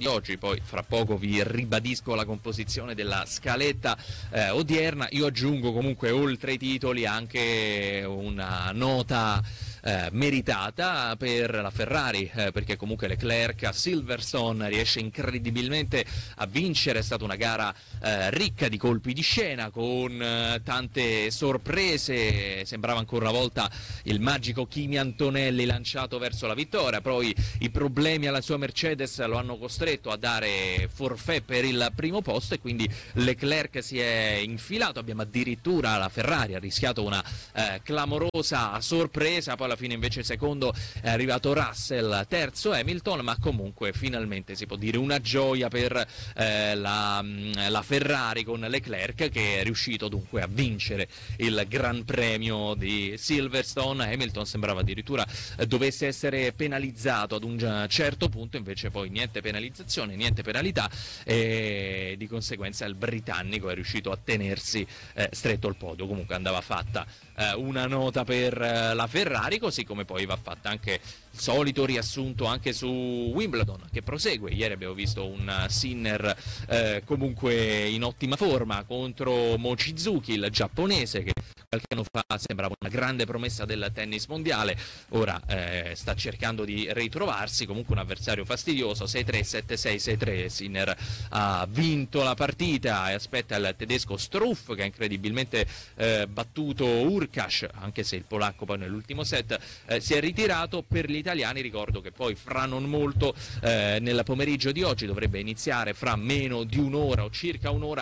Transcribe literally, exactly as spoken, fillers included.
di oggi, poi fra poco vi ribadisco la composizione della scaletta eh, odierna. Io aggiungo comunque oltre i titoli anche una nota Eh, meritata per la Ferrari, eh, perché comunque Leclerc a Silverstone riesce incredibilmente a vincere. È stata una gara eh, ricca di colpi di scena, con eh, tante sorprese. Sembrava ancora una volta il magico Kimi Antonelli lanciato verso la vittoria, poi i problemi alla sua Mercedes lo hanno costretto a dare forfait per il primo posto e quindi Leclerc si è infilato. Abbiamo addirittura la Ferrari ha rischiato una eh, clamorosa sorpresa, poi alla fine invece secondo è arrivato Russell, terzo Hamilton, ma comunque finalmente si può dire una gioia per eh, la, la Ferrari con Leclerc, che è riuscito dunque a vincere il Gran Premio di Silverstone. Hamilton sembrava addirittura eh, dovesse essere penalizzato ad un certo punto, invece poi niente penalizzazione, niente penalità, e di conseguenza il britannico è riuscito a tenersi eh, stretto al podio. Comunque andava fatta eh, una nota per eh, la Ferrari, così come poi va fatta anche il solito riassunto anche su Wimbledon, che prosegue. Ieri abbiamo visto un Sinner eh, comunque in ottima forma contro Mochizuki, il giapponese, che qualche anno fa sembrava una grande promessa del tennis mondiale. Ora eh, sta cercando di ritrovarsi, comunque un avversario fastidioso. sei tre, sette sei, sei tre. Sinner ha vinto la partita e aspetta il tedesco Struff, che ha incredibilmente eh, battuto Urkash, anche se il polacco poi nell'ultimo set eh, si è ritirato. Per gli italiani ricordo che poi fra non molto eh, nel pomeriggio di oggi dovrebbe iniziare, fra meno di un'ora o circa un'ora,